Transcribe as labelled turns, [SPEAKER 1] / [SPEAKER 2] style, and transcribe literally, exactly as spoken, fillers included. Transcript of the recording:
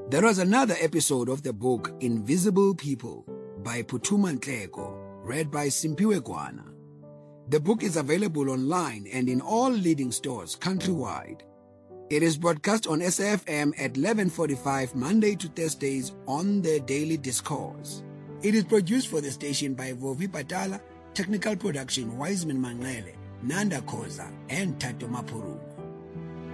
[SPEAKER 1] There was another episode of the book Invisible People by Phuthuma Nhleko, read by Simpiwe Gwana. The book is available online and in all leading stores countrywide. It is broadcast on S A F M at eleven forty-five Monday to Thursdays on the Daily Discourse. It is produced for the station by Vovi Patala, technical production Wiseman Manglele, Nanda Khoza, and Tato Mapuru.